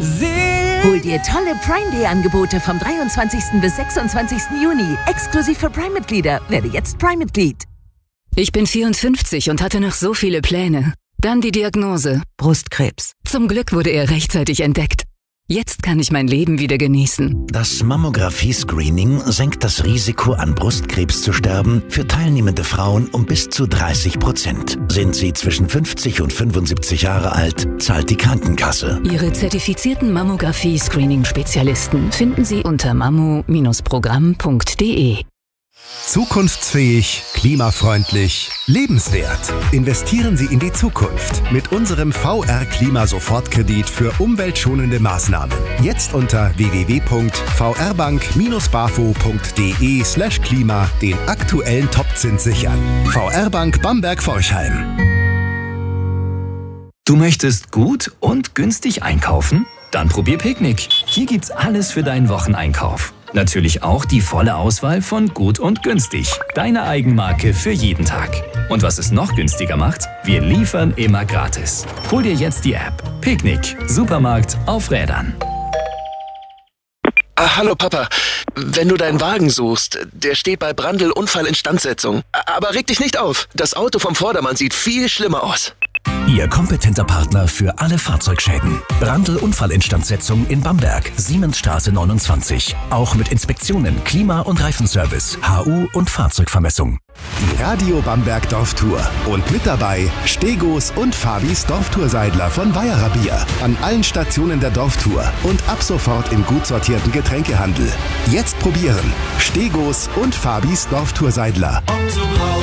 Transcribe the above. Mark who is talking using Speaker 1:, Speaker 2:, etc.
Speaker 1: Hol dir tolle Prime Day Angebote vom 23. bis 26. Juni. Exklusiv für Prime-Mitglieder. Werde jetzt Prime-Mitglied.
Speaker 2: Ich bin 54 und hatte noch so viele Pläne. Dann die Diagnose: Brustkrebs. Zum Glück wurde er rechtzeitig entdeckt. Jetzt kann ich mein Leben wieder genießen.
Speaker 3: Das Mammographie-Screening senkt das Risiko, an Brustkrebs zu sterben, für teilnehmende Frauen um bis zu 30%. Sind sie zwischen 50 und 75 Jahre alt, zahlt die Krankenkasse.
Speaker 2: Ihre zertifizierten Mammographie-Screening-Spezialisten finden Sie unter mammo-programm.de.
Speaker 4: Zukunftsfähig, klimafreundlich, lebenswert. Investieren Sie in die Zukunft mit unserem VR-Klima-Sofortkredit für umweltschonende Maßnahmen. Jetzt unter www.vrbank-bafo.de/klima den aktuellen Topzins sichern. VR Bank Bamberg-Forchheim.
Speaker 5: Du möchtest gut und günstig einkaufen? Dann probier Picknick. Hier gibt's alles für deinen Wocheneinkauf. Natürlich auch die volle Auswahl von Gut und Günstig. Deine Eigenmarke für jeden Tag. Und was es noch günstiger macht? Wir liefern immer gratis. Hol dir jetzt die App. Picknick. Supermarkt auf Rädern.
Speaker 6: Hallo Papa, wenn du deinen Wagen suchst, der steht bei Brandl Unfallinstandsetzung. Aber reg dich nicht auf, das Auto vom Vordermann sieht viel schlimmer aus.
Speaker 3: Ihr kompetenter Partner für alle Fahrzeugschäden. Brandl Unfallinstandsetzung in Bamberg, Siemensstraße 29. Auch mit Inspektionen, Klima- und Reifenservice, HU und Fahrzeugvermessung.
Speaker 4: Die Radio Bamberg Dorftour. Und mit dabei Stegos und Fabis Dorftourseidler von Weierer Bier. An allen Stationen der Dorftour und ab sofort im gut sortierten Getränkehandel. Jetzt probieren. Stegos und Fabis Dorftourseidler.